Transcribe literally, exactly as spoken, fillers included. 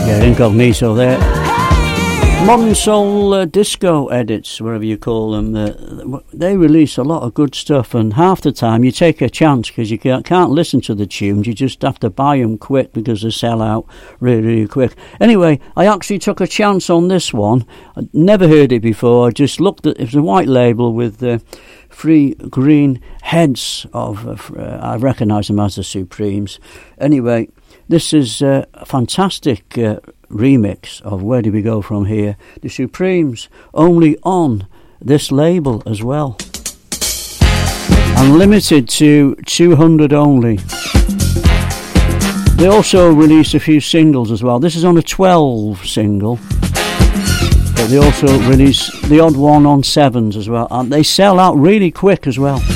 Yeah, incognito there. Modern soul uh, disco edits, whatever you call them, uh, they release a lot of good stuff, and half the time you take a chance because you can't, can't listen to the tunes. You just have to buy them quick because they sell out really, really quick. Anyway, I actually took a chance on this one. I'd never heard it before. I just looked at it. It was a white label with uh, three green heads of, uh, I recognise them as the Supremes. Anyway, this is uh, a fantastic uh, remix of Where Do We Go From Here? The Supremes, only on this label as well. And limited to two hundred only. They also release a few singles as well. This is on a twelve single. But they also release the odd one on sevens as well. And they sell out really quick as well.